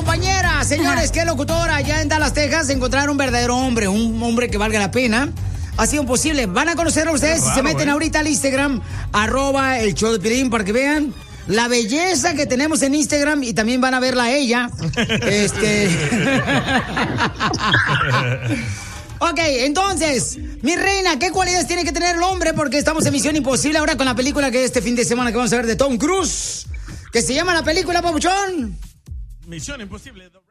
compañera, señores, que locutora allá en Dallas, Texas, encontrar un verdadero hombre, un hombre que valga la pena. Ha sido imposible. Van a conocer a ustedes si se meten ahorita al Instagram, @el show de Piolín, para que vean la belleza que tenemos en Instagram y también van a verla a ella. Ok, entonces, mi reina, ¿qué cualidades tiene que tener el hombre? Porque estamos en Misión Imposible ahora con la película que este fin de semana que vamos a ver de Tom Cruise, que se llama la película, papuchón. Misión Imposible.